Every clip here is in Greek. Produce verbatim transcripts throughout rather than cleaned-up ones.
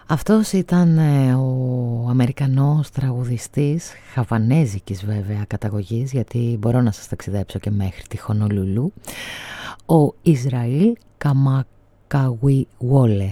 Αυτός ήταν ε, ο Αμερικανός τραγουδιστής, χαβανέζικης βέβαια καταγωγής, γιατί μπορώ να σας ταξιδέψω και μέχρι τη Χονολουλού, ο Ισραήλ Καμακαουιουόλε.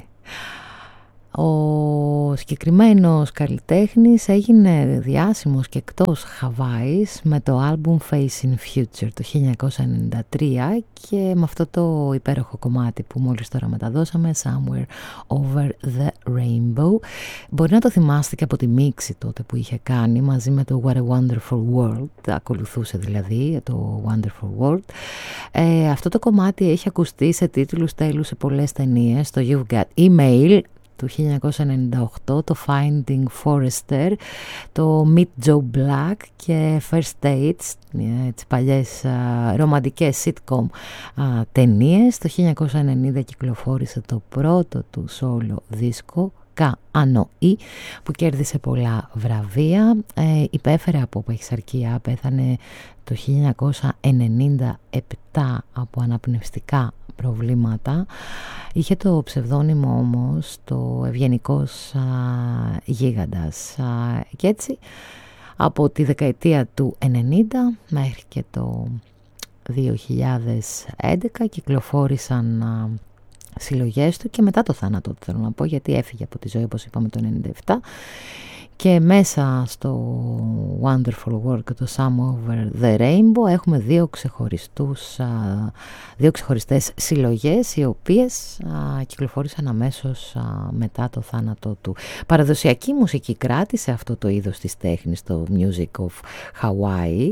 Ο συγκεκριμένος καλλιτέχνης έγινε διάσημος και εκτός Χαβάης με το άλμπουμ Face in Future το χίλια εννιακόσια ενενήντα τρία και με αυτό το υπέροχο κομμάτι που μόλις τώρα μεταδώσαμε, Somewhere Over the Rainbow. Μπορεί να το θυμάστε και από τη μίξη τότε που είχε κάνει μαζί με το What a Wonderful World, ακολουθούσε δηλαδή το Wonderful World. Ε, αυτό το κομμάτι έχει ακουστεί σε τίτλους τέλους σε πολλές ταινίες, το You've Got Email του χίλια εννιακόσια ενενήντα οκτώ, το Finding Forrester, το Meet Joe Black και First Dates, τις παλιές α, ρομαντικές sitcom α, ταινίες. Το χίλια εννιακόσια ενενήντα κυκλοφόρησε το πρώτο του solo δίσκο, Κα-Ανο-Ι, που κέρδισε πολλά βραβεία. Ε, υπέφερε από παχυσαρκία, πέθανε το χίλια εννιακόσια ενενήντα επτά από αναπνευστικά προβλήματα. Είχε το ψευδόνυμο όμως το Ευγενικός α, Γίγαντας α, και έτσι από τη δεκαετία του ενενήντα μέχρι και το δύο χιλιάδες έντεκα κυκλοφόρησαν α, συλλογές του και μετά το θάνατο του, θέλω να πω, γιατί έφυγε από τη ζωή όπως είπαμε το ενενήντα επτά, και μέσα στο Wonderful World και το Some Over the Rainbow έχουμε δύο ξεχωριστούς, δύο ξεχωριστές συλλογές οι οποίες κυκλοφόρησαν αμέσως μετά το θάνατο του. Παραδοσιακή μουσική κράτησε αυτό το είδος της τέχνης, το Music of Hawaii,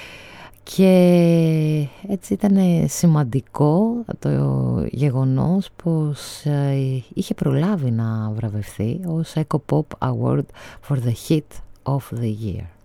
και έτσι ήταν σημαντικό το γεγονός πως είχε προλάβει να βραβευθεί ως Eco Pop Award for the Hit of the Year.